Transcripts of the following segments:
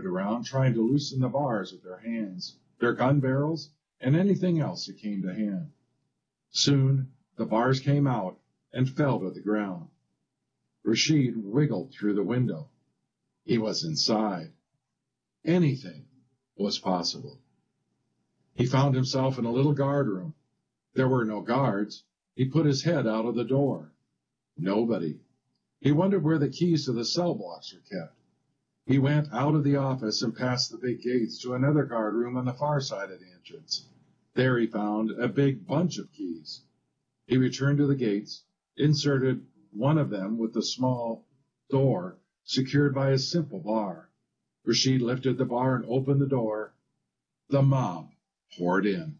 darted around, trying to loosen the bars with their hands, their gun barrels, and anything else that came to hand. Soon, the bars came out and fell to the ground. Rashid wiggled through the window. He was inside. Anything was possible. He found himself in a little guard room. There were no guards. He put his head out of the door. Nobody. He wondered where the keys to the cell blocks were kept. He went out of the office and past the big gates to another guard room on the far side of the entrance. There he found a big bunch of keys. He returned to the gates, inserted one of them with the small door secured by a simple bar. Rashid lifted the bar and opened the door. The mob poured in.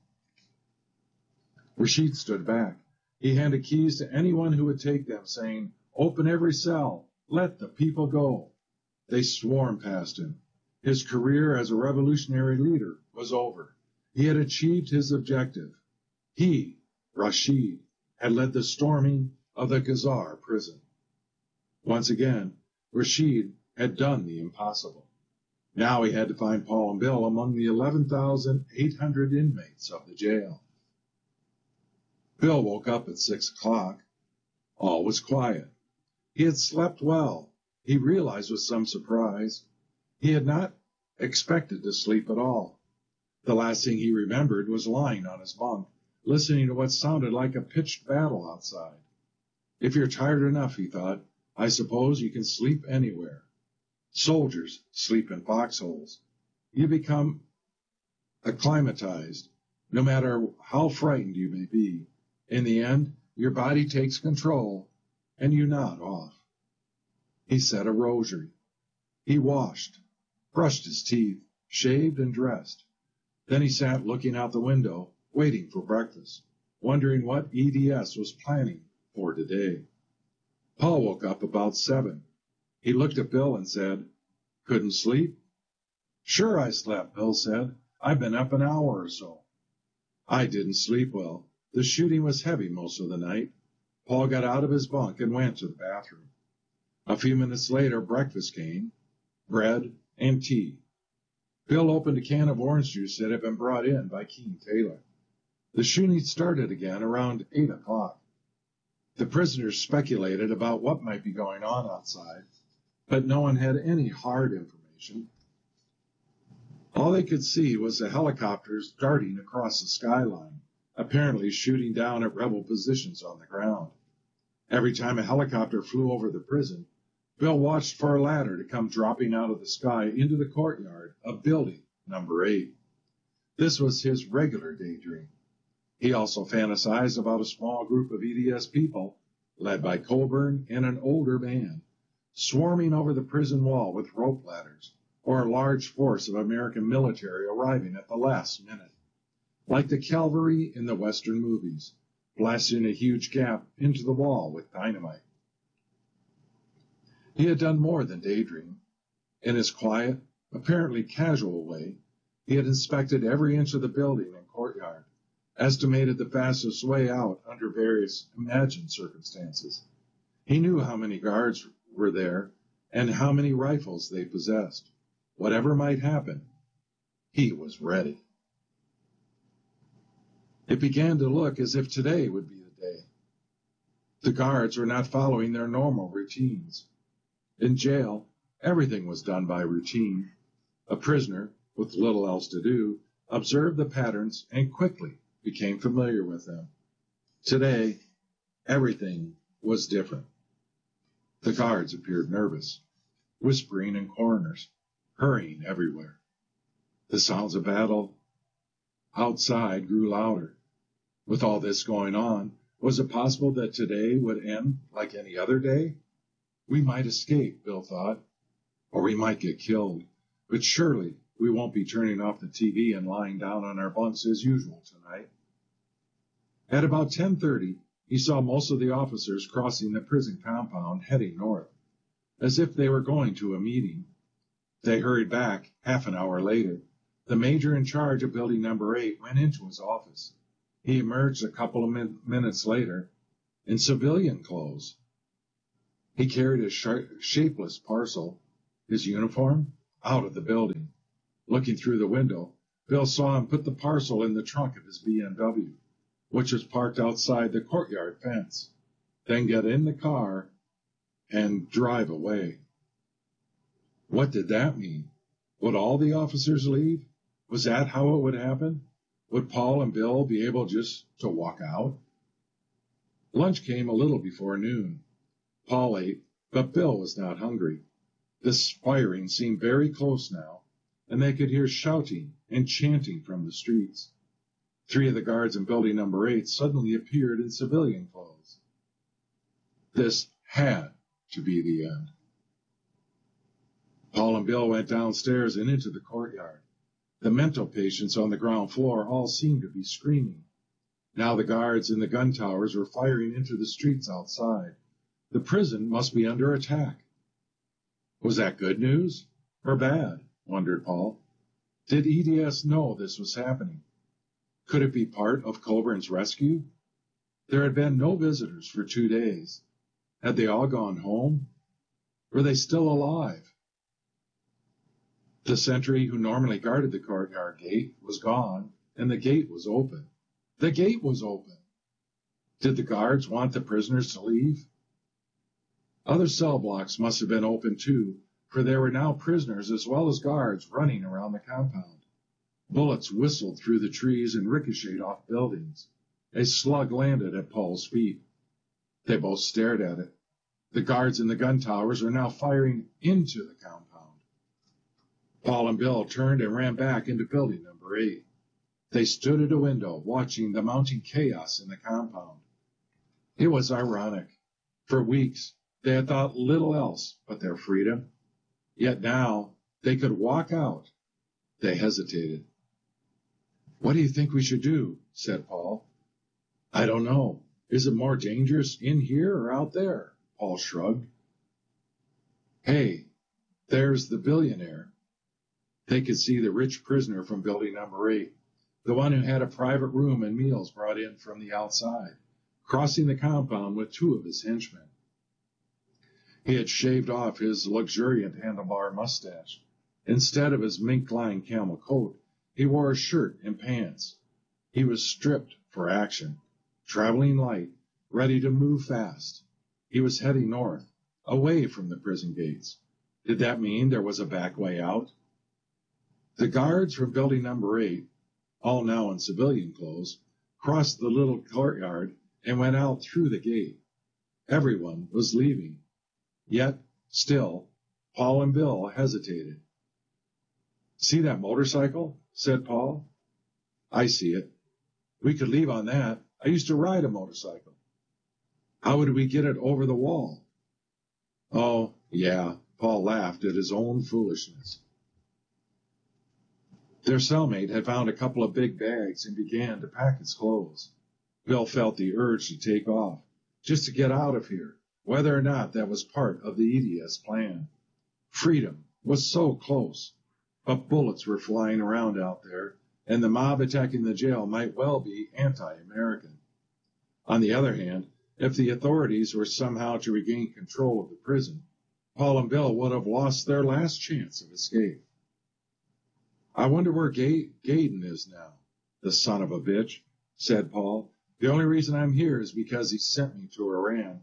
Rashid stood back. He handed keys to anyone who would take them, saying, "Open every cell. Let the people go." They swarmed past him. His career as a revolutionary leader was over. He had achieved his objective. He, Rashid, had led the storming of the Ghazar prison. Once again, Rashid had done the impossible. Now he had to find Paul and Bill among the 11,800 inmates of the jail. Bill woke up at 6 o'clock. All was quiet. He had slept well. He realized with some surprise. He had not expected to sleep at all. The last thing he remembered was lying on his bunk, listening to what sounded like a pitched battle outside. If you're tired enough, he thought, I suppose you can sleep anywhere. Soldiers sleep in foxholes. You become acclimatized, no matter how frightened you may be. In the end, your body takes control, and you nod off. He said a rosary. He washed, brushed his teeth, shaved, and dressed. Then he sat looking out the window, waiting for breakfast, wondering what EDS was planning for today. Paul woke up about 7. He looked at Bill and said, "Couldn't sleep?" "Sure I slept," Bill said. "I've been up an hour or so." "I didn't sleep well. The shooting was heavy most of the night." Paul got out of his bunk and went to the bathroom. A few minutes later, breakfast came, bread and tea. Bill opened a can of orange juice that had been brought in by Keene Taylor. The shooting started again around 8 o'clock. The prisoners speculated about what might be going on outside, but no one had any hard information. All they could see was the helicopters darting across the skyline, apparently shooting down at rebel positions on the ground. Every time a helicopter flew over the prison, Bill watched for a ladder to come dropping out of the sky into the courtyard of building number 8. This was his regular daydream. He also fantasized about a small group of EDS people, led by Colburn and an older man, swarming over the prison wall with rope ladders, or a large force of American military arriving at the last minute, like the cavalry in the Western movies, blasting a huge gap into the wall with dynamite. He had done more than daydream. In his quiet, apparently casual way, he had inspected every inch of the building and courtyard, estimated the fastest way out under various imagined circumstances. He knew how many guards were there and how many rifles they possessed. Whatever might happen, he was ready. It began to look as if today would be the day. The guards were not following their normal routines. In jail, everything was done by routine. A prisoner, with little else to do, observed the patterns and quickly became familiar with them. Today, everything was different. The guards appeared nervous, whispering in corners, hurrying everywhere. The sounds of battle outside grew louder. With all this going on, was it possible that today would end like any other day? We might escape, Bill thought, or we might get killed, but surely we won't be turning off the TV and lying down on our bunks as usual tonight. At about 10:30, he saw most of the officers crossing the prison compound heading north, as if they were going to a meeting. They hurried back half an hour later. The major in charge of building number 8 went into his office. He emerged a couple of minutes later in civilian clothes. He carried a shapeless parcel. His uniform? out of the building. Looking through the window, Bill saw him put the parcel in the trunk of his BMW, which was parked outside the courtyard fence, then get in the car and drive away. What did that mean? Would all the officers leave? Was that how it would happen? Would Paul and Bill be able just to walk out? Lunch came a little before noon. Paul ate, but Bill was not hungry. This firing seemed very close now, and they could hear shouting and chanting from the streets. 3 of the guards in building number 8 suddenly appeared in civilian clothes. This had to be the end. Paul and Bill went downstairs and into the courtyard. The mental patients on the ground floor all seemed to be screaming. Now the guards in the gun towers were firing into the streets outside. The prison must be under attack. Was that good news or bad? Wondered Paul. Did EDS know this was happening? Could it be part of Colburn's rescue? There had been no visitors for 2 days. Had they all gone home? Were they still alive? The sentry who normally guarded the courtyard gate was gone, and the gate was open. The gate was open. Did the guards want the prisoners to leave? Other cell blocks must have been open too, for there were now prisoners as well as guards running around the compound. Bullets whistled through the trees and ricocheted off buildings. A slug landed at Paul's feet. They both stared at it. The guards in the gun towers were now firing into the compound. Paul and Bill turned and ran back into building number 8. They stood at a window, watching the mounting chaos in the compound. It was ironic. For weeks, they had thought little else but their freedom. Yet now, they could walk out. They hesitated. "What do you think we should do?" said Paul. "I don't know. Is it more dangerous in here or out there?" Paul shrugged. "Hey, there's the billionaire." They could see the rich prisoner from building number 8, the one who had a private room and meals brought in from the outside, crossing the compound with 2 of his henchmen. He had shaved off his luxuriant handlebar mustache. Instead of his mink-lined camel coat, he wore a shirt and pants. He was stripped for action, traveling light, ready to move fast. He was heading north, away from the prison gates. Did that mean there was a back way out? The guards from building number 8, all now in civilian clothes, crossed the little courtyard and went out through the gate. Everyone was leaving. Yet, still, Paul and Bill hesitated. "See that motorcycle?" said Paul. "I see it. We could leave on that. I used to ride a motorcycle." "How would we get it over the wall?" "Oh, yeah," Paul laughed at his own foolishness. Their cellmate had found a couple of big bags and began to pack his clothes. Bill felt the urge to take off, just to get out of here, whether or not that was part of the EDS plan. Freedom was so close, but bullets were flying around out there, and the mob attacking the jail might well be anti-American. On the other hand, if the authorities were somehow to regain control of the prison, Paul and Bill would have lost their last chance of escape. "I wonder where Gaydon is now, the son of a bitch," said Paul. "The only reason I'm here is because he sent me to Iran."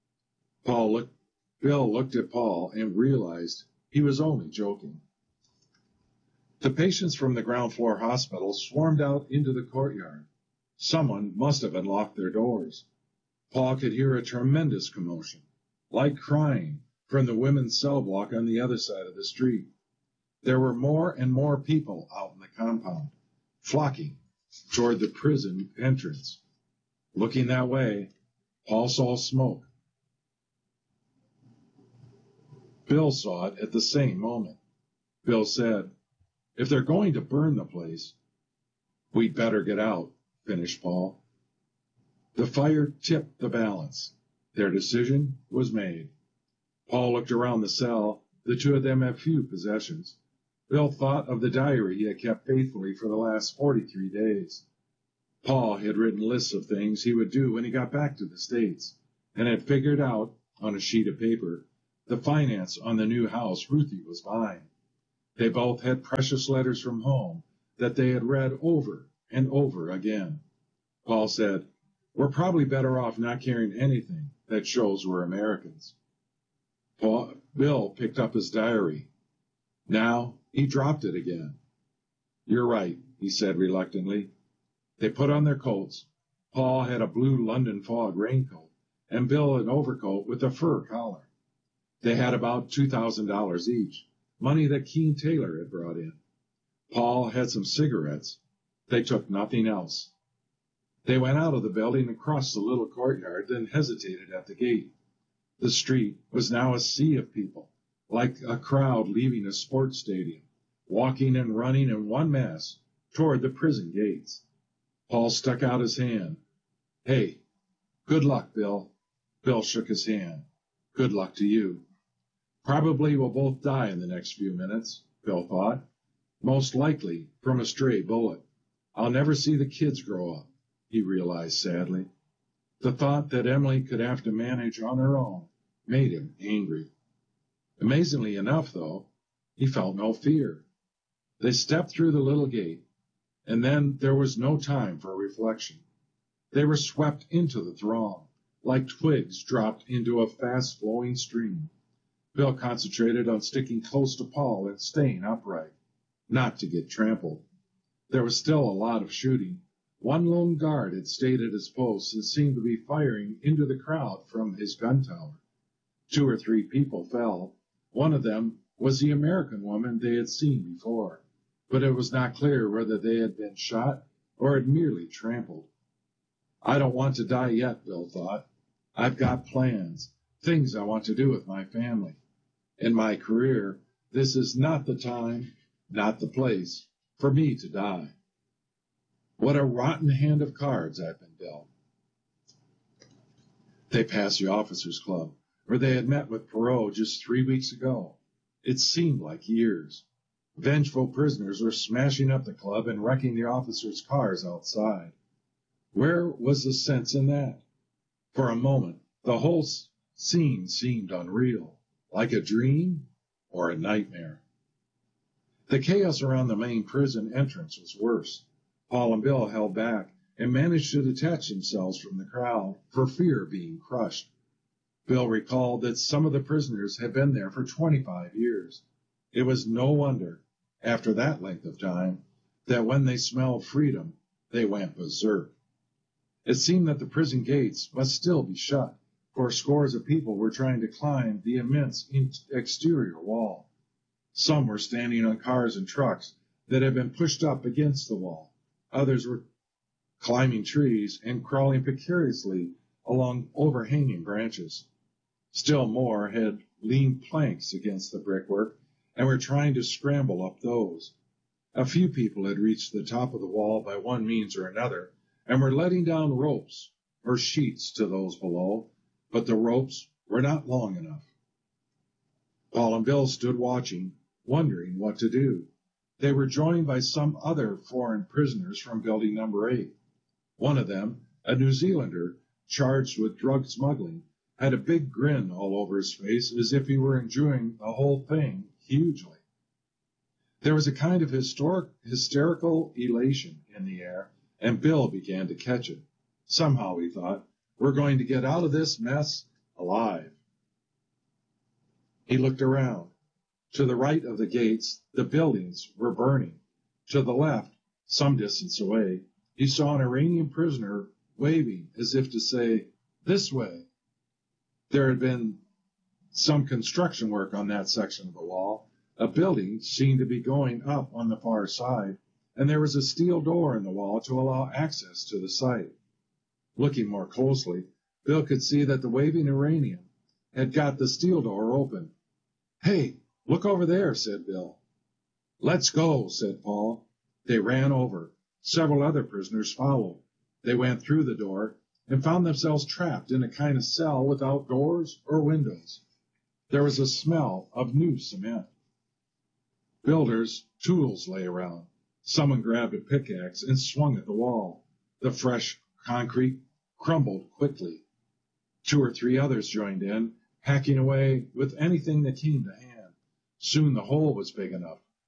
Bill looked at Paul and realized he was only joking. The patients from the ground floor hospital swarmed out into the courtyard. Someone must have unlocked their doors. Paul could hear a tremendous commotion, like crying, from the women's cell block on the other side of the street. There were more and more people out in the compound, flocking toward the prison entrance. Looking that way, Paul saw smoke. Bill saw it at the same moment. Bill said, "If they're going to burn the place, we'd better get out," finished Paul. The fire tipped the balance. Their decision was made. Paul looked around the cell. The 2 of them had few possessions. Bill thought of the diary he had kept faithfully for the last 43 days. Paul had written lists of things he would do when he got back to the States, and had figured out, on a sheet of paper, the finance on the new house Ruthie was buying. They both had precious letters from home that they had read over and over again. Paul said, "We're probably better off not carrying anything that shows we're Americans." Bill picked up his diary. Now he dropped it again. "You're right," he said reluctantly. They put on their coats. Paul had a blue London fog raincoat, and Bill an overcoat with a fur collar. They had about $2,000 each, money that Keene Taylor had brought in. Paul had some cigarettes. They took nothing else. They went out of the building and crossed the little courtyard, then hesitated at the gate. The street was now a sea of people, like a crowd leaving a sports stadium, walking and running in one mass toward the prison gates. Paul stuck out his hand. "Hey, good luck, Bill." Bill shook his hand. "Good luck to you." "Probably we'll both die in the next few minutes," Bill thought. "Most likely from a stray bullet. I'll never see the kids grow up," he realized sadly. The thought that Emily could have to manage on her own made him angry. Amazingly enough, though, he felt no fear. They stepped through the little gate, and then there was no time for reflection. They were swept into the throng, like twigs dropped into a fast-flowing stream. Bill concentrated on sticking close to Paul and staying upright, not to get trampled. There was still a lot of shooting. One lone guard had stayed at his post and seemed to be firing into the crowd from his gun tower. 2 or 3 people fell. One of them was the American woman they had seen before, but it was not clear whether they had been shot or had merely trampled. "I don't want to die yet," Bill thought. "I've got plans, things I want to do with my family. In my career, this is not the time, not the place, for me to die. What a rotten hand of cards I've been dealt." They passed the officers' club, where they had met with Perot just 3 weeks ago. It seemed like years. Vengeful prisoners were smashing up the club and wrecking the officers' cars outside. Where was the sense in that? For a moment, the whole scene seemed unreal, like a dream or a nightmare. The chaos around the main prison entrance was worse. Paul and Bill held back and managed to detach themselves from the crowd for fear of being crushed. Bill recalled that some of the prisoners had been there for 25 years. It was no wonder, after that length of time, that when they smelled freedom, they went berserk. It seemed that the prison gates must still be shut, for scores of people were trying to climb the immense exterior wall. Some were standing on cars and trucks that had been pushed up against the wall. Others were climbing trees and crawling precariously along overhanging branches. Still more had leaned planks against the brickwork and were trying to scramble up those. A few people had reached the top of the wall by one means or another and were letting down ropes or sheets to those below, but the ropes were not long enough. Paul and Bill stood watching, wondering what to do. They were joined by some other foreign prisoners from building number 8. One of them, a New Zealander charged with drug smuggling, had a big grin all over his face as if he were enjoying the whole thing hugely. There was a kind of hysterical elation in the air, and Bill began to catch it. Somehow, he thought, we're going to get out of this mess alive. He looked around. To the right of the gates, the buildings were burning. To the left, some distance away, he saw an Iranian prisoner waving as if to say, "This way." There had been some construction work on that section of the wall. A building seemed to be going up on the far side, and there was a steel door in the wall to allow access to the site. Looking more closely, Bill could see that the waving Iranian had got the steel door open. "Hey, look over there," said Bill. "Let's go," said Paul. They ran over. Several other prisoners followed. They went through the door and found themselves trapped in a kind of cell without doors or windows. There was a smell of new cement. Builders' tools lay around. Someone grabbed a pickaxe and swung at the wall. The fresh concrete crumbled quickly. 2 or 3 others joined in, hacking away with anything that came to hand. Soon the hole was big enough.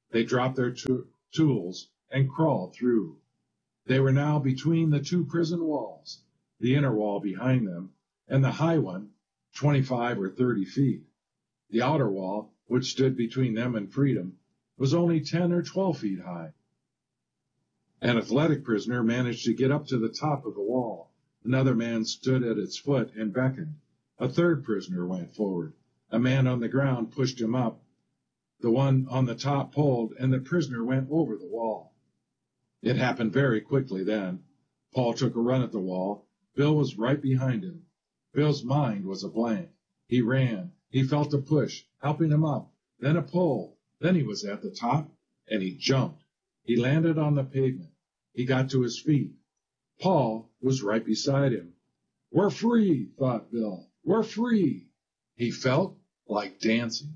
They dropped their tools and crawled through. They were now between the two prison walls, the inner wall behind them, and the high one, 25 or 30 feet. The outer wall, which stood between them and freedom, was only 10 or 12 feet high. An athletic prisoner managed to get up to the top of the wall. Another man stood at its foot and beckoned. A third prisoner went forward. A man on the ground pushed him up. The one on the top pulled, and the prisoner went over the wall. It happened very quickly then. Paul took a run at the wall. Bill was right behind him. Bill's mind was a blank. He ran. He felt a push, helping him up, then a pull. Then he was at the top, and he jumped. He landed on the pavement. He got to his feet. Paul was right beside him. "We're free," thought Bill. "We're free." He felt like dancing.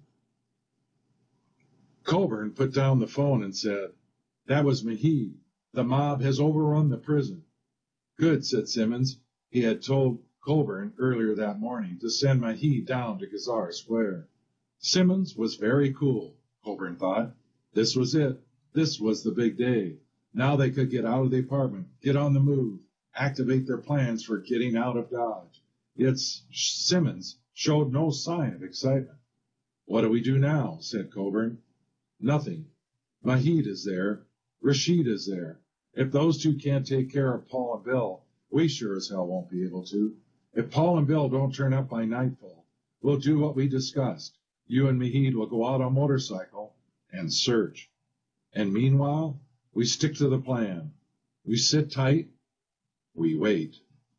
Coburn put down the phone and said, "That was Mahid. The mob has overrun the prison." "Good," said Simmons. He had told Coburn earlier that morning to send Mahid down to Gazar Square. Simmons was very cool, Coburn thought. This was it. This was the big day. Now they could get out of the apartment, get on the move, activate their plans for getting out of Dodge. Yet Simmons showed no sign of excitement. "What do we do now?" said Coburn. "Nothing. Mahid is there. Rashid is there. If those two can't take care of Paul and Bill, we sure as hell won't be able to. If Paul and Bill don't turn up by nightfall, we'll do what we discussed. You and Mahid will go out on motorcycle and search. And meanwhile, we stick to the plan. We sit tight. We wait."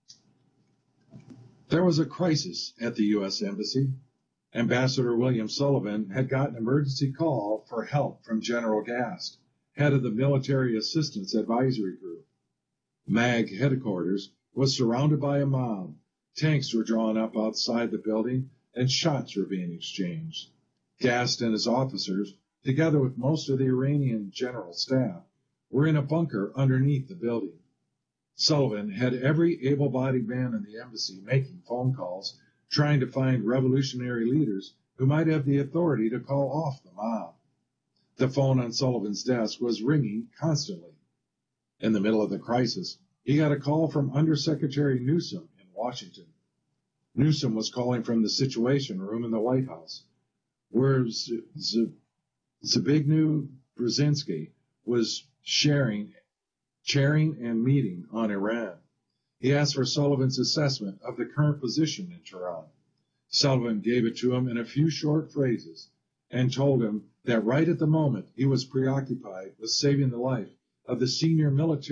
There was a crisis at the U.S. Embassy. Ambassador William Sullivan had got an emergency call for help from General Gast, head of the Military Assistance Advisory Group. MAG headquarters was surrounded by a mob. Tanks were drawn up outside the building, and shots were being exchanged. Gast and his officers, together with most of the Iranian general staff, were in a bunker underneath the building. Sullivan had every able-bodied man in the embassy making phone calls, trying to find revolutionary leaders who might have the authority to call off the mob. The phone on Sullivan's desk was ringing constantly. In the middle of the crisis, he got a call from Undersecretary Newsom in Washington. Newsom was calling from the Situation Room in the White House, where Zbigniew Brzezinski was chairing and meeting on Iran. He asked for Sullivan's assessment of the current position in Tehran. Sullivan gave it to him in a few short phrases and told him that right at the moment he was preoccupied with saving the life of the senior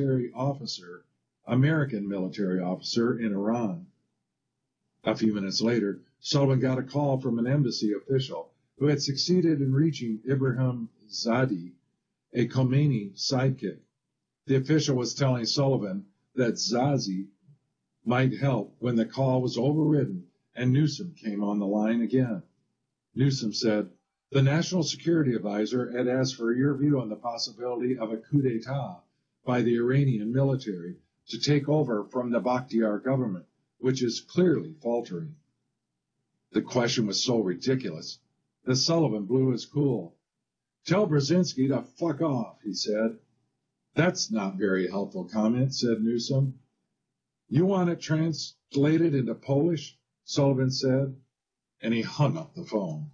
American military officer in Iran. A few minutes later, Sullivan got a call from an embassy official who had succeeded in reaching Ibrahim Zadi, a Khomeini sidekick. The official was telling Sullivan that Zazi might help when the call was overridden and Newsom came on the line again. Newsom said, "The National Security Advisor had asked for your view on the possibility of a coup d'etat by the Iranian military to take over from the Bakhtiar government, which is clearly faltering." The question was so ridiculous that Sullivan blew his cool. "Tell Brzezinski to fuck off," he said. "That's not very helpful comment," said Newsom. "You want it translated into Polish?" Sullivan said, and he hung up the phone.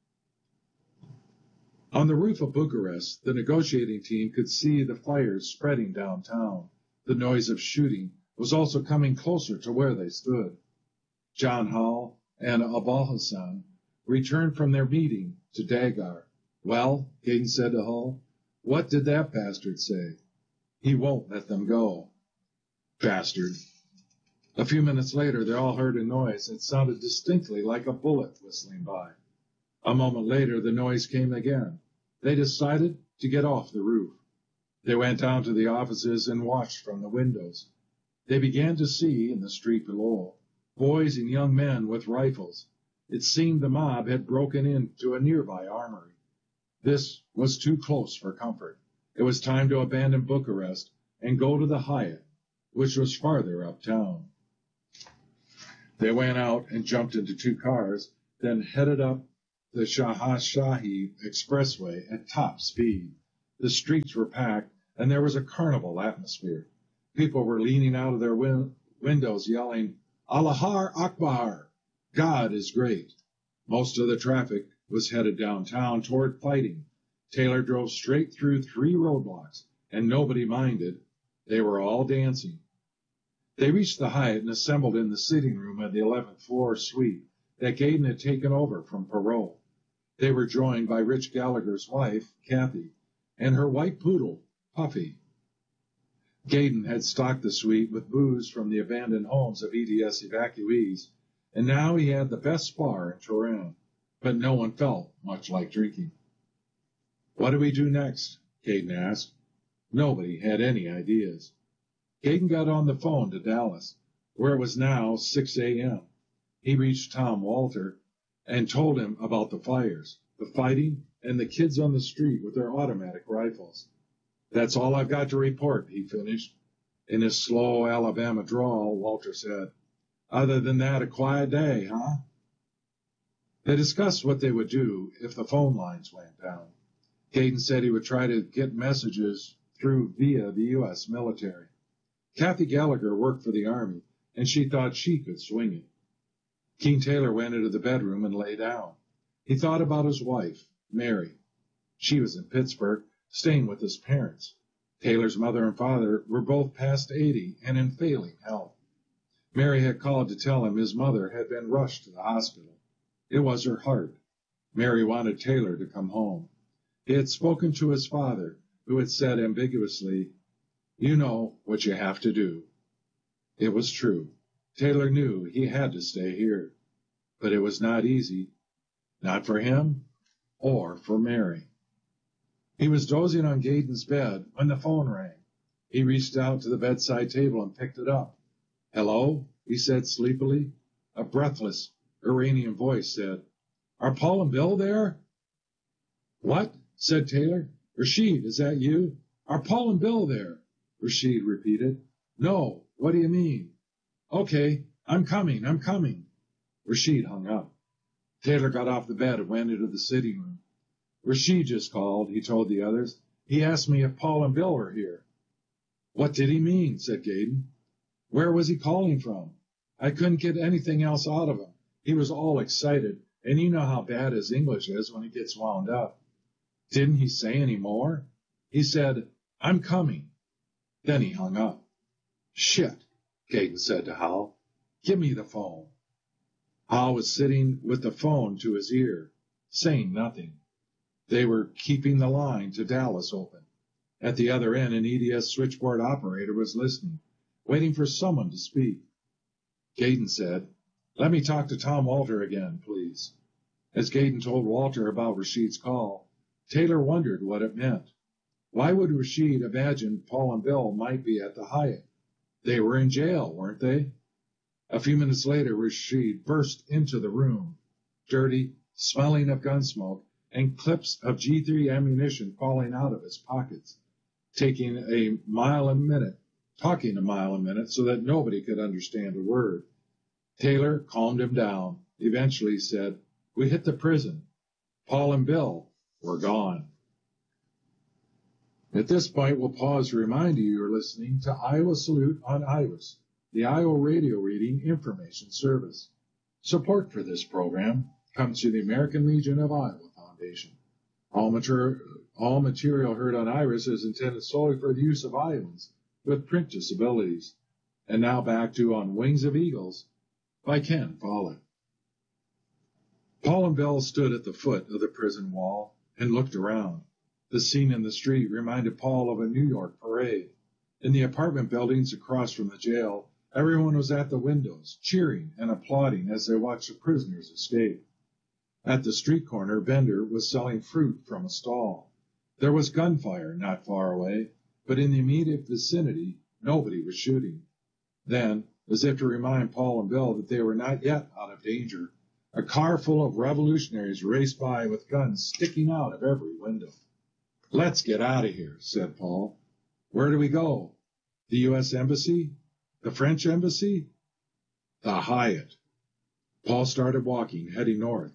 On the roof of Bucharest, the negotiating team could see the fires spreading downtown. The noise of shooting was also coming closer to where they stood. John Hull and Abul Hassan returned from their meeting to Dagar. "Well," Hayden said to Hull, "what did that bastard say?" "He won't let them go." "Bastard." A few minutes later, they all heard a noise that sounded distinctly like a bullet whistling by. A moment later, the noise came again. They decided to get off the roof. They went down to the offices and watched from the windows. They began to see, in the street below, boys and young men with rifles. It seemed the mob had broken into a nearby armory. This was too close for comfort. It was time to abandon Bucharest and go to the Hyatt, which was farther uptown. They went out and jumped into two cars, then headed up the Shahashahi Expressway at top speed. The streets were packed, and there was a carnival atmosphere. People were leaning out of their windows yelling, Allahar Akbar! God is great! Most of the traffic was headed downtown toward fighting. Taylor drove straight through 3 roadblocks, and nobody minded. They were all dancing. They reached the Hyatt and assembled in the sitting room of the 11th floor suite that Gaydon had taken over from Perot. They were joined by Rich Gallagher's wife, Kathy, and her white poodle, Puffy. Gaydon had stocked the suite with booze from the abandoned homes of EDS evacuees, and now he had the best bar in Turin, but no one felt much like drinking. What do we do next? Gaydon asked. Nobody had any ideas. Gaydon got on the phone to Dallas, where it was now 6 a.m. He reached Tom Walter and told him about the fires, the fighting, and the kids on the street with their automatic rifles. That's all I've got to report, he finished. In his slow Alabama drawl, Walter said, Other than that, a quiet day, huh? They discussed what they would do if the phone lines went down. Gaydon said he would try to get messages through via the U.S. military. Kathy Gallagher worked for the Army, and she thought she could swing it. Keene Taylor went into the bedroom and lay down. He thought about his wife, Mary. She was in Pittsburgh, staying with his parents. Taylor's mother and father were both past 80 and in failing health. Mary had called to tell him his mother had been rushed to the hospital. It was her heart. Mary wanted Taylor to come home. He had spoken to his father, who had said ambiguously, You know what you have to do. It was true. Taylor knew he had to stay here. But it was not easy. Not for him or for Mary. He was dozing on Gaydon's bed when the phone rang. He reached out to the bedside table and picked it up. Hello, he said sleepily. A breathless Iranian voice said, Are Paul and Bill there? What? Said Taylor. Rashid, is that you? Are Paul and Bill there? Rashid repeated. No, what do you mean? Okay, I'm coming. Rashid hung up. Taylor got off the bed and went into the sitting room. Rashid just called, he told the others. He asked me if Paul and Bill were here. What did he mean? Said Gaydon. Where was he calling from? I couldn't get anything else out of him. He was all excited, and you know how bad his English is when he gets wound up. Didn't he say any more? He said, I'm coming. Then he hung up. Shit, Gaydon said to Hal. Give me the phone. Hal was sitting with the phone to his ear, saying nothing. They were keeping the line to Dallas open. At the other end, an EDS switchboard operator was listening, waiting for someone to speak. Gaydon said, Let me talk to Tom Walter again, please. As Gaydon told Walter about Rashid's call, Taylor wondered what it meant. Why would Rashid imagine Paul and Bill might be at the Hyatt? They were in jail, weren't they? A few minutes later, Rashid burst into the room, dirty, smelling of gun smoke, and clips of G3 ammunition falling out of his pockets, talking a mile a minute so that nobody could understand a word. Taylor calmed him down, eventually said, We hit the prison. Paul and Bill were gone. At this point, we'll pause to remind you you're listening to Iowa Salute on IRIS, the Iowa Radio Reading Information Service. Support for this program comes to the American Legion of Iowa Foundation. All material heard on IRIS is intended solely for the use of Iowans with print disabilities. And now back to On Wings of Eagles by Ken Follett. Paul and Bill stood at the foot of the prison wall and looked around. The scene in the street reminded Paul of a New York parade. In the apartment buildings across from the jail, everyone was at the windows, cheering and applauding as they watched the prisoners escape. At the street corner, Bender was selling fruit from a stall. There was gunfire not far away, but in the immediate vicinity, nobody was shooting. Then, as if to remind Paul and Bill that they were not yet out of danger, a car full of revolutionaries raced by with guns sticking out of every window. Let's get out of here, said Paul. Where do we go? The U.S. Embassy? The French Embassy? The Hyatt. Paul started walking, heading north,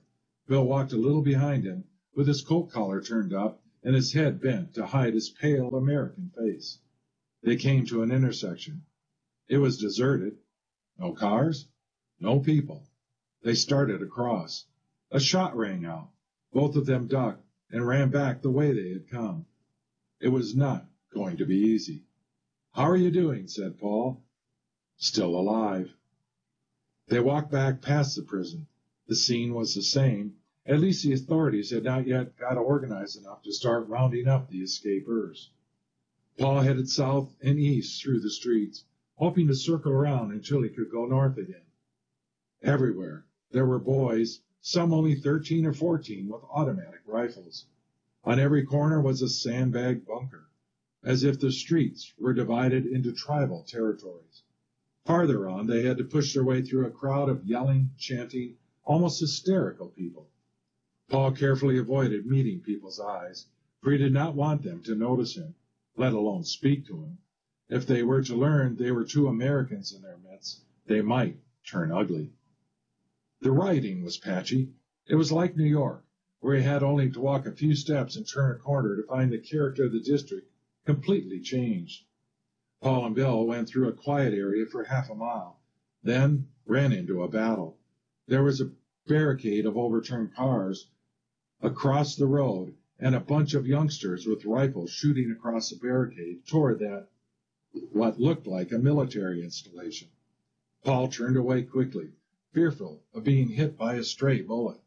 Bill walked a little behind him, with his coat collar turned up and his head bent to hide his pale American face. They came to an intersection. It was deserted. No cars, no people. They started across. A shot rang out. Both of them ducked and ran back the way they had come. It was not going to be easy. "How are you doing?" said Paul. "Still alive." They walked back past the prison. The scene was the same. At least the authorities had not yet got organized enough to start rounding up the escapers. Paul headed south and east through the streets, hoping to circle around until he could go north again. Everywhere there were boys, some only 13 or 14, with automatic rifles. On every corner was a sandbag bunker, as if the streets were divided into tribal territories. Farther on, they had to push their way through a crowd of yelling, chanting, almost hysterical people. Paul carefully avoided meeting people's eyes, for he did not want them to notice him, let alone speak to him. If they were to learn they were two Americans in their midst, they might turn ugly. The writing was patchy. It was like New York, where he had only to walk a few steps and turn a corner to find the character of the district completely changed. Paul and Bill went through a quiet area for half a mile, then ran into a battle. There was a barricade of overturned cars across the road, and a bunch of youngsters with rifles shooting across the barricade toward what looked like a military installation. Paul turned away quickly, fearful of being hit by a stray bullet.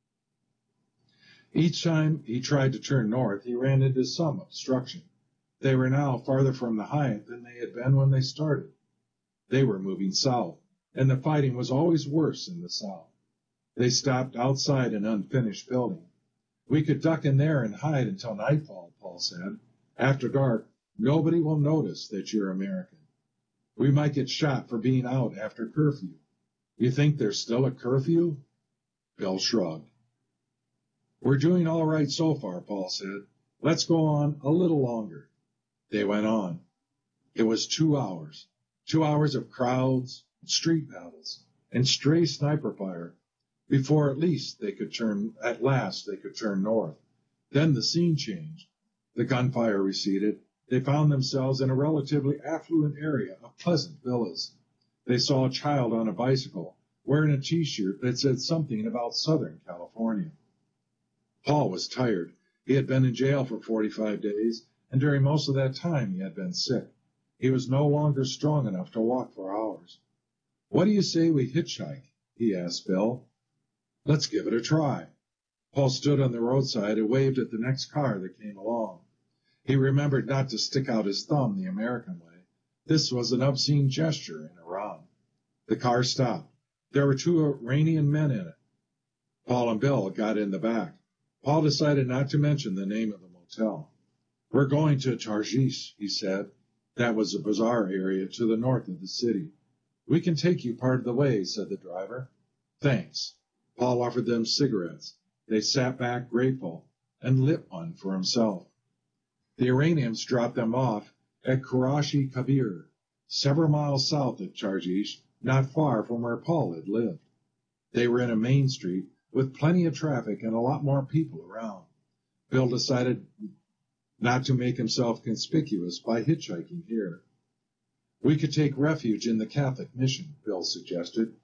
Each time he tried to turn north, he ran into some obstruction. They were now farther from the height than they had been when they started. They were moving south, and the fighting was always worse in the south. They stopped outside an unfinished building. "We could duck in there and hide until nightfall," Paul said. "After dark, nobody will notice that you're American. We might get shot for being out after curfew." "You think there's still a curfew?" Bill shrugged. "We're doing all right so far," Paul said. "Let's go on a little longer." They went on. It was 2 hours. 2 hours of crowds, street battles, and stray sniper fire, before at last they could turn north. Then the scene changed. The gunfire receded. They found themselves in a relatively affluent area of pleasant villas. They saw a child on a bicycle, wearing a T-shirt that said something about Southern California. Paul was tired. He had been in jail for 45 days, and during most of that time he had been sick. He was no longer strong enough to walk for hours. "What do you say we hitchhike?" he asked Bill. "Let's give it a try." Paul stood on the roadside and waved at the next car that came along. He remembered not to stick out his thumb the American way. This was an obscene gesture in Iran. The car stopped. There were 2 Iranian men in it. Paul and Bill got in the back. Paul decided not to mention the name of the motel. "We're going to Tarjis," he said. That was a bazaar area to the north of the city. "We can take you part of the way," said the driver. "Thanks." Paul offered them cigarettes. They sat back grateful and lit one for himself. The Iranians dropped them off at Karashi Kabir, several miles south of Tarjis, not far from where Paul had lived. They were in a main street with plenty of traffic and a lot more people around. Bill decided not to make himself conspicuous by hitchhiking here. "We could take refuge in the Catholic mission," Bill suggested.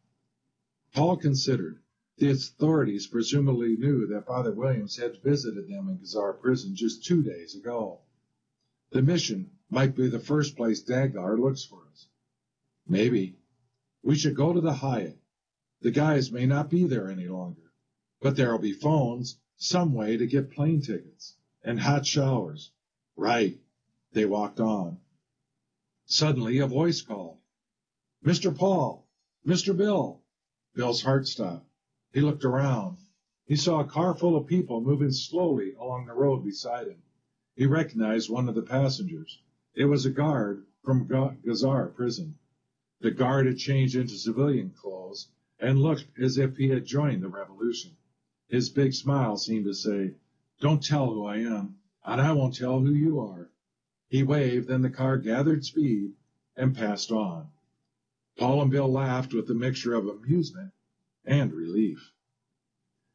Paul considered. The authorities presumably knew that Father Williams had visited them in Gazar prison just 2 days ago. "The mission might be the first place Dagar looks for us." "Maybe. We should go to the Hyatt. The guys may not be there any longer, but there'll be phones, some way to get plane tickets, and hot showers." "Right." They walked on. Suddenly a voice called, "Mr. Paul! Mr. Bill!" Bill's heart stopped. He looked around. He saw a car full of people moving slowly along the road beside him. He recognized one of the passengers. It was a guard from Gazar prison. The guard had changed into civilian clothes and looked as if he had joined the revolution. His big smile seemed to say, "Don't tell who I am, and I won't tell who you are." He waved, then the car gathered speed and passed on. Paul and Bill laughed with a mixture of amusement and relief.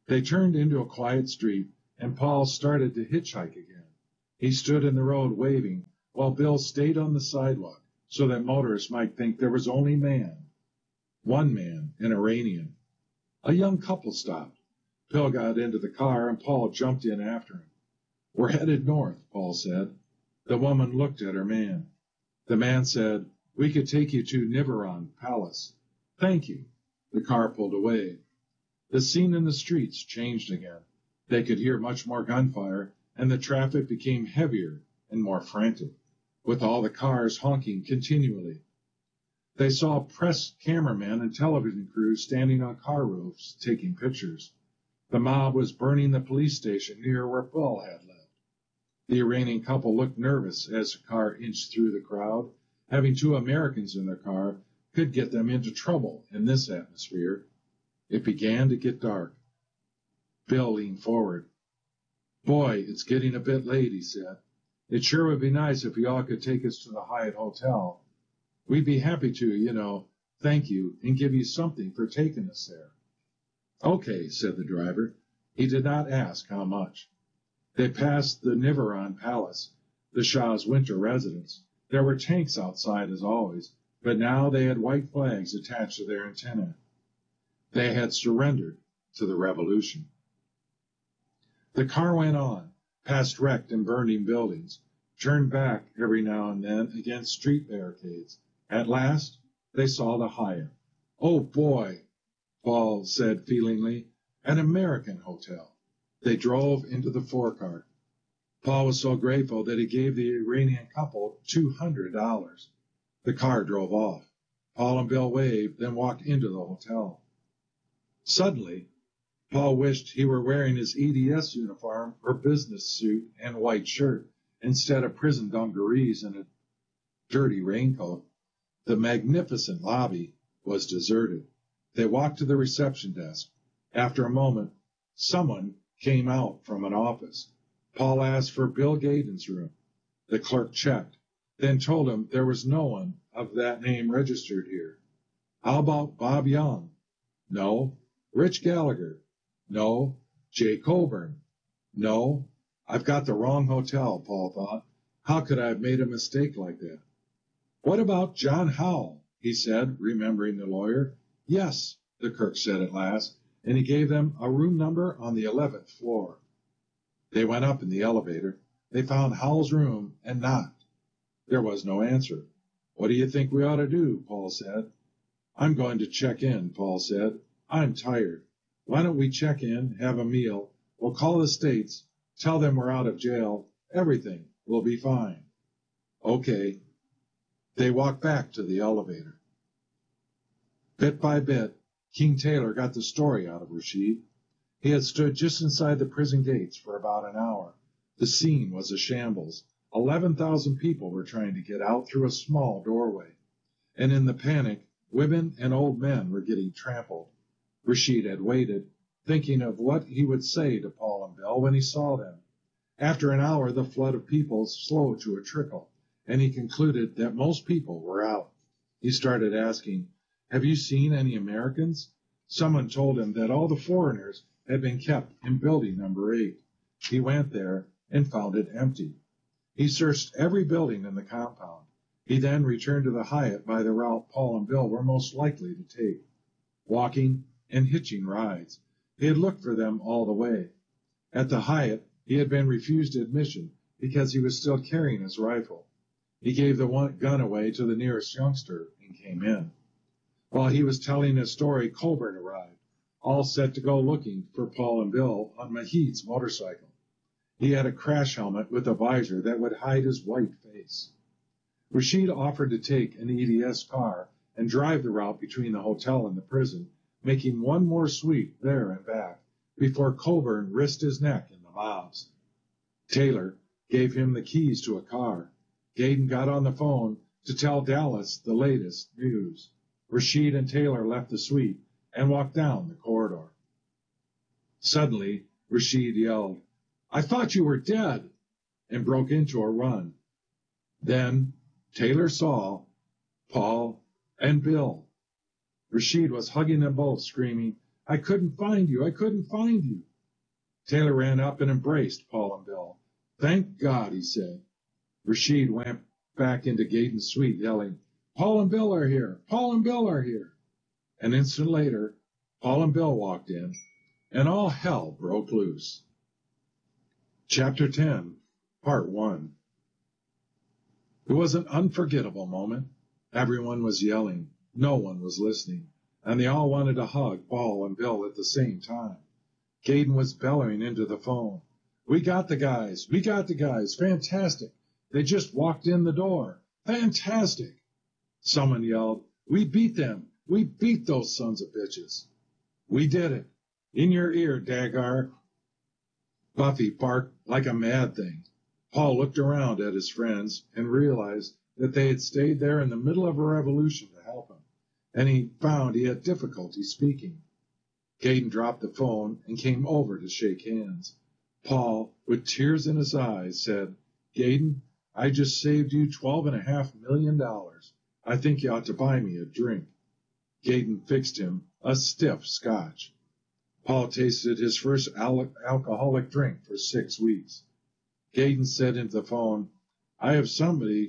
They turned into a quiet street, and Paul started to hitchhike again. He stood in the road waving, while Bill stayed on the sidewalk so that motorists might think there was only one man, an Iranian. A young couple stopped. Bill got into the car, and Paul jumped in after him. "We're headed north," Paul said. The woman looked at her man. The man said, "We could take you to Nivaran Palace." "Thank you." The car pulled away. The scene in the streets changed again. They could hear much more gunfire, and the traffic became heavier and more frantic, with all the cars honking continually. They saw press cameramen and television crews standing on car roofs taking pictures. The mob was burning the police station near where Paul had lived. The Iranian couple looked nervous as the car inched through the crowd. Having two Americans in their car could get them into trouble in this atmosphere. It began to get dark. Bill leaned forward. "Boy, it's getting a bit late," he said. "It sure would be nice if you all could take us to the Hyatt Hotel. We'd be happy to, thank you, and give you something for taking us there." "Okay," said the driver. He did not ask how much. They passed the Nivaran Palace, the Shah's winter residence. There were tanks outside as always, but now they had white flags attached to their antennae. They had surrendered to the revolution. The car went on, past wrecked and burning buildings, turned back every now and then against street barricades. At last, they saw the Hyatt. "Oh, boy," Paul said feelingly, "an American hotel." They drove into the forecourt. Paul was so grateful that he gave the Iranian couple $200. The car drove off. Paul and Bill waved, then walked into the hotel. Suddenly, Paul wished he were wearing his EDS uniform or business suit and white shirt instead of prison dungarees and a dirty raincoat. The magnificent lobby was deserted. They walked to the reception desk. After a moment, someone came out from an office. Paul asked for Bill Gaydon's room. The clerk checked, then told him there was no one of that name registered here. "How about Bob Young?" "No." "Rich Gallagher?" "No." "Jay Coburn?" "No." "I've got the wrong hotel," Paul thought. How could I have made a mistake like that? "What about John Howell?" he said, remembering the lawyer. "Yes," the clerk said at last, and he gave them a room number on the 11th floor. They went up in the elevator. They found Howell's room and knocked. There was no answer. "What do you think we ought to do?" Paul said. "I'm going to check in," Paul said. "I'm tired. Why don't we check in, have a meal? We'll call the States, tell them we're out of jail. Everything will be fine." "Okay." They walked back to the elevator. Bit by bit, King Taylor got the story out of Rashid. He had stood just inside the prison gates for about an hour. The scene was a shambles. 11,000 people were trying to get out through a small doorway. And in the panic, women and old men were getting trampled. Rashid had waited, thinking of what he would say to Paul and Bill when he saw them. After an hour, the flood of people slowed to a trickle, and he concluded that most people were out. He started asking, "Have you seen any Americans?" Someone told him that all the foreigners had been kept in building number 8. He went there and found it empty. He searched every building in the compound. He then returned to the Hyatt by the route Paul and Bill were most likely to take, walking and hitching rides. He had looked for them all the way. At the Hyatt, he had been refused admission because he was still carrying his rifle. He gave the gun away to the nearest youngster and came in. While he was telling his story, Coburn arrived, all set to go looking for Paul and Bill on Mahid's motorcycle. He had a crash helmet with a visor that would hide his white face. Rashid offered to take an EDS car and drive the route between the hotel and the prison, making one more sweep there and back before Coburn risked his neck in the mobs. Taylor gave him the keys to a car. Gaydon got on the phone to tell Dallas the latest news. Rashid and Taylor left the suite and walked down the corridor. Suddenly, Rashid yelled, "I thought you were dead," and broke into a run. Then Taylor saw Paul and Bill. Rashid was hugging them both, screaming, I couldn't find you. I couldn't find you. Taylor ran up and embraced Paul and Bill. Thank God, he said. Rashid went back into Gaydon's suite, yelling, Paul and Bill are here. Paul and Bill are here. An instant later, Paul and Bill walked in, and all hell broke loose. Chapter 10, Part 1. It was an unforgettable moment. Everyone was yelling. No one was listening, and they all wanted to hug Paul and Bill at the same time. Gaydon was bellowing into the phone. We got the guys. We got the guys. Fantastic. They just walked in the door. Fantastic. Someone yelled, we beat them. We beat those sons of bitches. We did it. In your ear, Dagar. Buffy barked like a mad thing. Paul looked around at his friends and realized that they had stayed there in the middle of a revolution to help him, and he found he had difficulty speaking. Gaydon dropped the phone and came over to shake hands. Paul, with tears in his eyes, said, Gaydon, I just saved you $12.5 million. I think you ought to buy me a drink. Gaydon fixed him a stiff scotch. Paul tasted his first alcoholic drink for 6 weeks. Gaydon said into the phone, I have somebody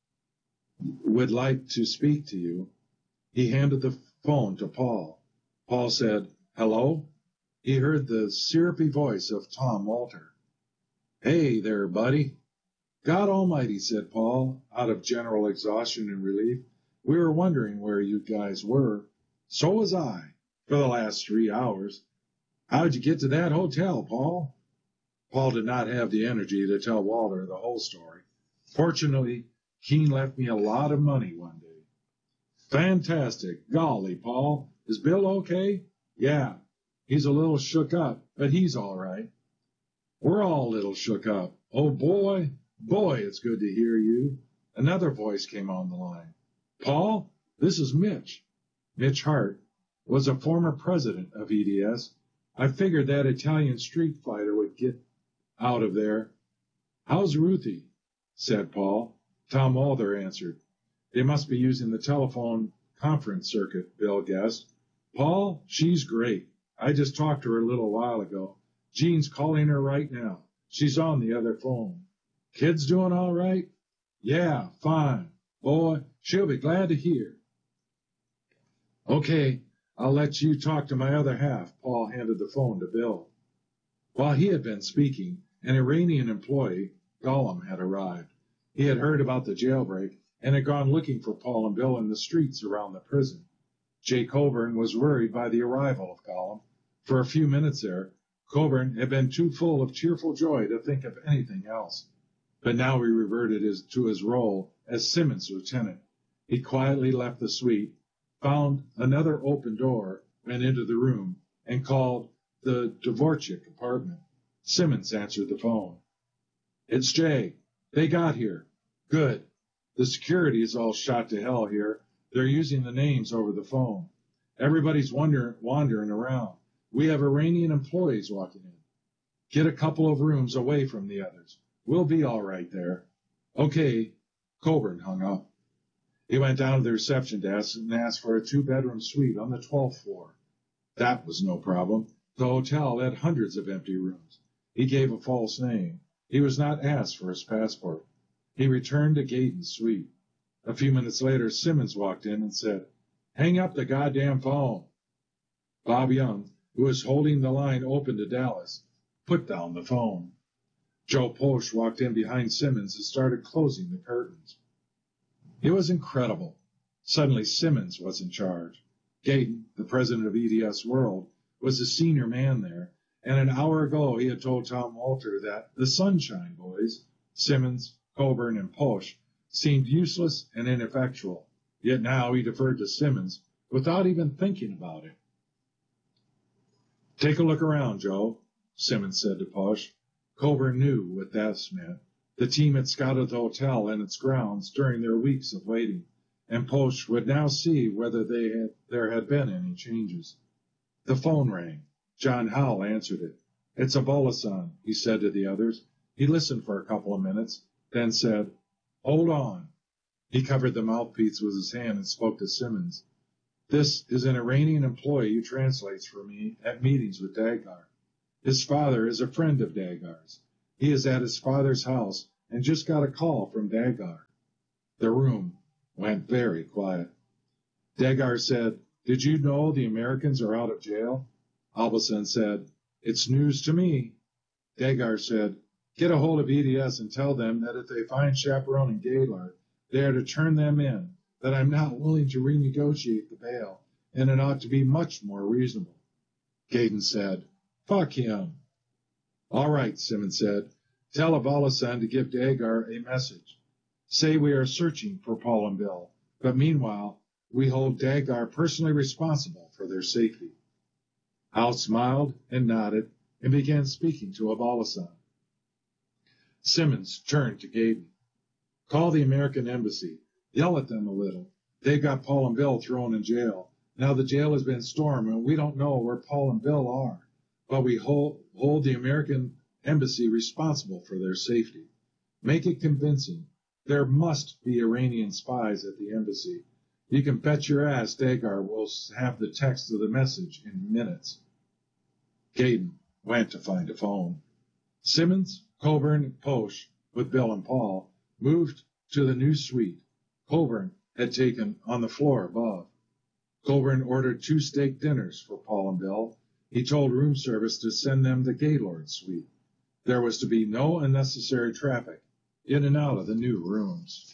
would like to speak to you. He handed the phone to Paul. Paul said, hello? He heard the syrupy voice of Tom Walter. Hey there, buddy. God almighty, said Paul, out of general exhaustion and relief. We were wondering where you guys were. So was I, for the last 3 hours. How'd you get to that hotel, Paul? Paul did not have the energy to tell Walter the whole story. Fortunately, Keene left me a lot of money one day. Fantastic. Golly, Paul. Is Bill okay? Yeah. He's a little shook up, but he's all right. We're all a little shook up. Oh, boy. Boy, it's good to hear you. Another voice came on the line. Paul, this is Mitch. Mitch Hart was a former president of EDS. I figured that Italian street fighter would get out of there. How's Ruthie? Said Paul. Tom Walter answered. They must be using the telephone conference circuit, Bill guessed. Paul, she's great. I just talked to her a little while ago. Jean's calling her right now. She's on the other phone. Kids doing all right? Yeah, fine. Boy, she'll be glad to hear. Okay, I'll let you talk to my other half. Paul handed the phone to Bill. While he had been speaking, an Iranian employee, Gollum, had arrived. He had heard about the jailbreak and had gone looking for Paul and Bill in the streets around the prison. Jay Coburn was worried by the arrival of Gollum. For a few minutes there, Coburn had been too full of cheerful joy to think of anything else. But now he reverted to his role as Simmons' lieutenant. He quietly left the suite, found another open door, went into the room, and called the Dvorak apartment. Simmons answered the phone. It's Jay. They got here. Good. The security is all shot to hell here. They're using the names over the phone. Everybody's wandering around. We have Iranian employees walking in. Get a couple of rooms away from the others. We'll be all right there. Okay. Coburn hung up. He went down to the reception desk and asked for a 2-bedroom suite on the 12th floor. That was no problem. The hotel had hundreds of empty rooms. He gave a false name. He was not asked for his passport. He returned to Gaydon's suite. A few minutes later, Simmons walked in and said, Hang up the goddamn phone. Bob Young, who was holding the line open to Dallas, put down the phone. Joe Posh walked in behind Simmons and started closing the curtains. It was incredible. Suddenly, Simmons was in charge. Gaydon, the president of EDS World, was the senior man there, and an hour ago he had told Tom Walter that the Sunshine Boys, Simmons, Coburn, and Posh, seemed useless and ineffectual. Yet now he deferred to Simmons without even thinking about it. Take a look around, Joe, Simmons said to Posh. Coburn knew what that meant. The team had scouted the hotel and its grounds during their weeks of waiting, and Posh would now see whether there had been any changes. The phone rang. John Howell answered it. It's Abolasan, he said to the others. He listened for a couple of minutes, then said, Hold on. He covered the mouthpiece with his hand and spoke to Simmons. This is an Iranian employee who translates for me at meetings with Dagar. His father is a friend of Dagar's. He is at his father's house and just got a call from Dagar. The room went very quiet. Dagar said, "Did you know the Americans are out of jail?" Albasan said, "It's news to me." Dagar said, "Get a hold of EDS and tell them that if they find Chaperone and Gaylord, they are to turn them in, that I'm not willing to renegotiate the bail, and it ought to be much more reasonable." Gaydon said, "Fuck him." "All right," Simmons said. "Tell Abalasan to give Dagar a message. Say we are searching for Paul and Bill, but meanwhile, we hold Dagar personally responsible for their safety." Hal smiled and nodded and began speaking to Abalasan. Simmons turned to Gaydon. "Call the American embassy. Yell at them a little. They've got Paul and Bill thrown in jail. Now the jail has been stormed and we don't know where Paul and Bill are, but we hold the American embassy responsible for their safety. Make it convincing. There must be Iranian spies at the embassy. You can bet your ass Dagar will have the text of the message in minutes." Gaydon went to find a phone. Simmons, Coburn, and Posh, with Bill and Paul, moved to the new suite Coburn had taken on the floor above. Coburn ordered 2 steak dinners for Paul and Bill. He told room service to send them the Gaylord suite. There was to be no unnecessary traffic in and out of the new rooms.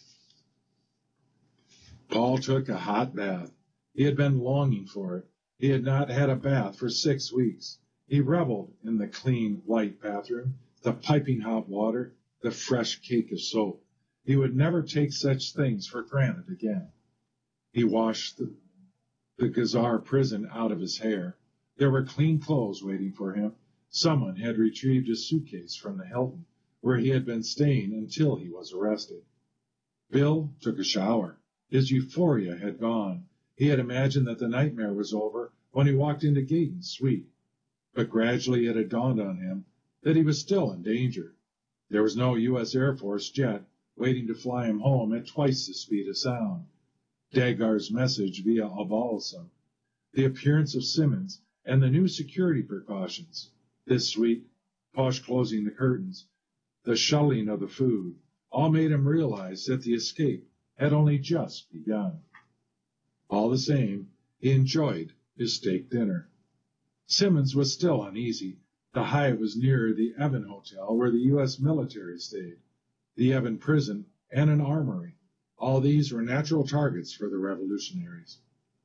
Paul took a hot bath. He had been longing for it. He had not had a bath for 6 weeks. He reveled in the clean, white bathroom, the piping hot water, the fresh cake of soap. He would never take such things for granted again. He washed the Gazar prison out of his hair. There were clean clothes waiting for him. Someone had retrieved his suitcase from the Hilton, where he had been staying until he was arrested. Bill took a shower. His euphoria had gone. He had imagined that the nightmare was over when he walked into Gaydon's suite. But gradually it had dawned on him that he was still in danger. There was no U.S. Air Force jet waiting to fly him home at twice the speed of sound. Dagar's message via Abalasan, the appearance of Simmons, and the new security precautions, this suite, Posh closing the curtains, the shuttling of the food, all made him realize that the escape had only just begun. All the same, he enjoyed his steak dinner. Simmons was still uneasy. The Hyatt was near the Evan Hotel, where the U.S. military stayed, the Evan prison, and an armory. All these were natural targets for the revolutionaries.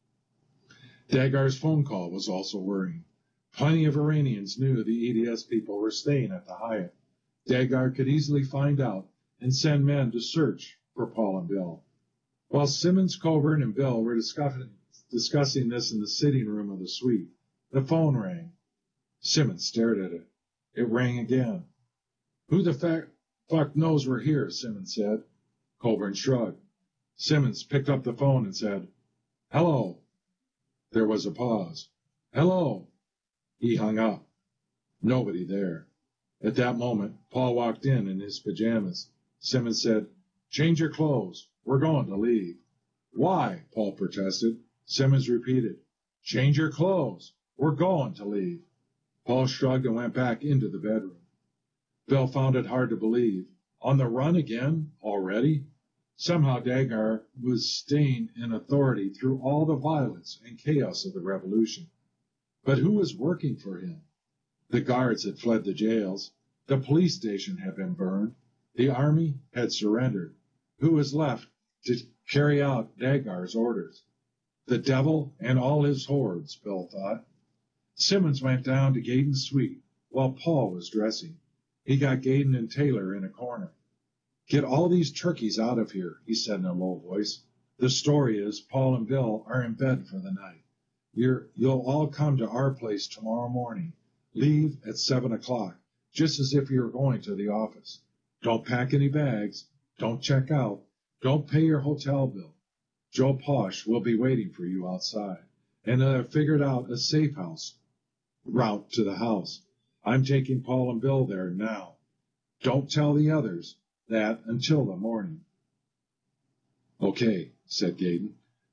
Dagar's phone call was also worrying. Plenty of Iranians knew the EDS people were staying at the Hyatt. Dagar could easily find out and send men to search for Paul and Bill. While Simmons, Coburn, and Bill were discussing this in the sitting room of the suite, the phone rang. Simmons stared at it. It rang again. "Who the fuck knows we're here?" Simmons said. Coburn shrugged. Simmons picked up the phone and said, "Hello." There was a pause. "Hello." He hung up. Nobody there. At that moment, Paul walked in his pajamas. Simmons said, "Change your clothes. We're going to leave." "Why?" Paul protested. Simmons repeated, "Change your clothes. We're going to leave." Paul shrugged and went back into the bedroom. Bill found it hard to believe. On the run again? Already? Somehow Dagar was staying in authority through all the violence and chaos of the revolution. But who was working for him? The guards had fled the jails. The police station had been burned. The army had surrendered. Who was left to carry out Dagar's orders? The devil and all his hordes, Bill thought. Simmons went down to Gaydon's suite while Paul was dressing. He got Gaydon and Taylor in a corner. "Get all these turkeys out of here," he said in a low voice. "The story is Paul and Bill are in bed for the night. You'll all come to our place tomorrow morning. Leave at 7 o'clock, just as if you were going to the office. Don't pack any bags. Don't check out. Don't pay your hotel bill. Joe Posh will be waiting for you outside, and I've figured out a safe house route to the house. I'm taking Paul and Bill there now. Don't tell the others that until the morning." "Okay," said Gaydon.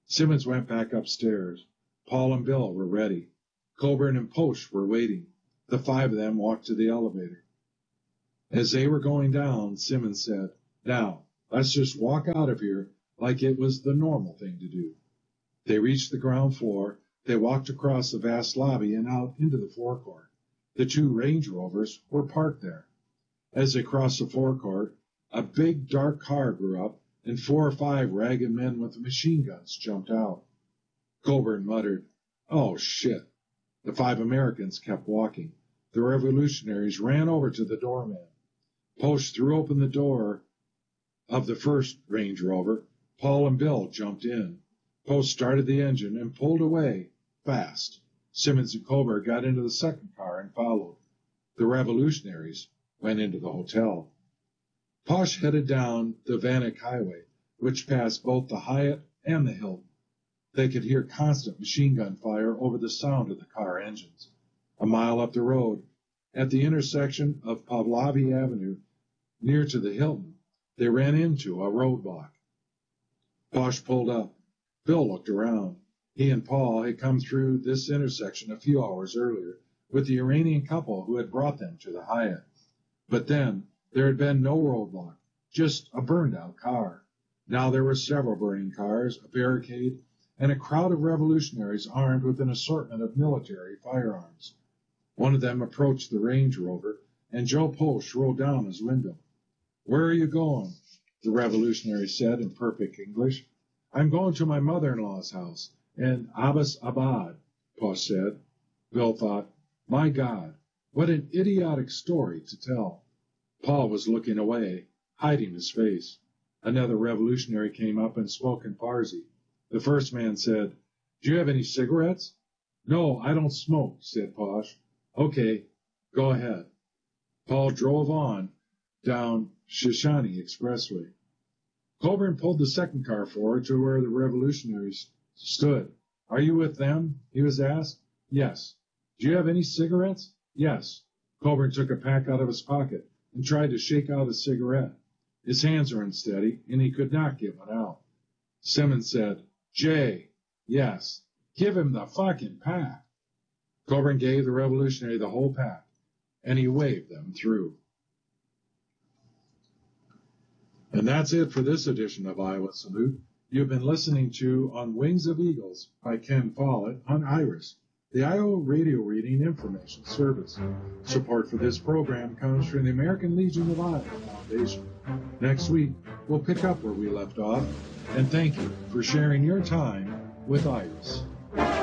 Simmons went back upstairs. Paul and Bill were ready. Coburn and Posh were waiting. The five of them walked to the elevator. As they were going down, Simmons said, "Now, let's just walk out of here like it was the normal thing to do." They reached the ground floor. They walked across the vast lobby and out into the forecourt. The two Range Rovers were parked there. As they crossed the forecourt, a big dark car grew up, and 4 or 5 ragged men with machine guns jumped out. Coburn muttered, "Oh, shit." The 5 Americans kept walking. The revolutionaries ran over to the doorman. Posh threw open the door of the first Range Rover. Paul and Bill jumped in. Posh started the engine and pulled away fast. Simmons and Coburn got into the second car and followed. The revolutionaries went into the hotel. Posh headed down the Vanek Highway, which passed both the Hyatt and the Hilton. They could hear constant machine gun fire over the sound of the car engines. A mile up the road, at the intersection of Pavlovi Avenue, near to the Hilton, they ran into a roadblock. Posh pulled up. Bill looked around. He and Paul had come through this intersection a few hours earlier with the Iranian couple who had brought them to the Hyatt. But then there had been no roadblock, just a burned-out car. Now there were several burning cars, a barricade, and a crowd of revolutionaries armed with an assortment of military firearms. One of them approached the Range Rover, and Joe Posh rolled down his window. "Where are you going?" the revolutionary said in perfect English. "I'm going to my mother-in-law's house in Abbas Abad," Posh said. Bill thought, "My God, what an idiotic story to tell." Paul was looking away, hiding his face. Another revolutionary came up and spoke in Farsi. The first man said, "Do you have any cigarettes?" "No, I don't smoke," said Posh. "Okay, go ahead." Paul drove on down Shishani Expressway. Coburn pulled the second car forward to where the revolutionaries stood. "Are you with them?" he was asked. "Yes." "Do you have any cigarettes?" "Yes." Coburn took a pack out of his pocket and tried to shake out a cigarette. His hands were unsteady, and he could not get one out. Simmons said, "Jay." "Yes." "Give him the fucking pack." Coburn gave the revolutionary the whole pack, and he waved them through. And that's it for this edition of Iowa Salute. You've been listening to On Wings of Eagles by Ken Follett on IRIS, the Iowa Radio Reading Information Service. Support for this program comes from the American Legion of Iowa Foundation. Next week, we'll pick up where we left off, and thank you for sharing your time with IRIS.